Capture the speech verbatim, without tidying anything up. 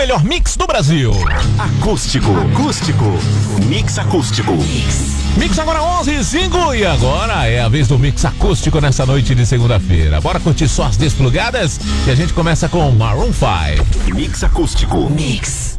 melhor mix do Brasil. Acústico, acústico, mix acústico. Mix, mix agora onze e cinco e agora é a vez do mix acústico nessa noite de segunda-feira. Bora curtir só as desplugadas e a gente começa com Maroon five. Mix acústico. Mix.